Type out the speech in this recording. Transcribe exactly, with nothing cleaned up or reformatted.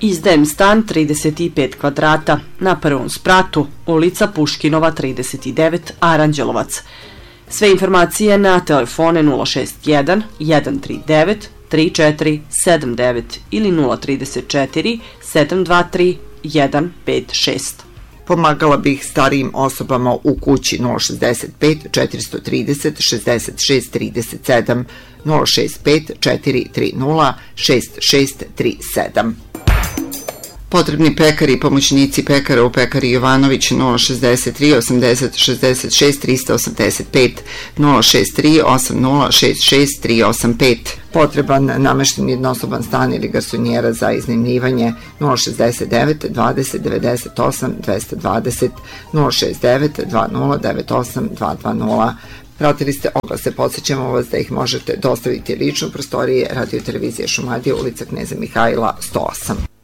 Izdajem stan trideset pet kvadrata na prvom spratu, ulica Puškinova trideset devet, Aranđelovac. Sve informacije na telefone nula šest jedan, jedan tri devet, tri četiri sedam devet ili nula tri četiri, sedam dva tri, jedan pet šest. Pomagala bih starijim osobama u kući nula šest pet, četiri tri nula, šest šest tri sedam, nula šest pet, četiri tri nula, šest šest tri sedam. Potrebni pekari i pomoćnici pekara u pekari Jovanović nula šest tri, osamdeset, šezdeset šest, trista osamdeset pet, nula šest tri, osamdeset, šezdeset šest, tri osam pet. Potreban namešten jednosoban stan ili garsonjera za iznajmljivanje nula šest devet, dvadeset, devedeset osam, dvesta dvadeset, nula šest devet, dvadeset, devedeset osam, dvesta dvadeset. Pratili ste oglase, podsjećamo vas da ih možete dostaviti lično u prostorije Radio Televizije Šumadija, ulica Kneza Mihajla sto osam.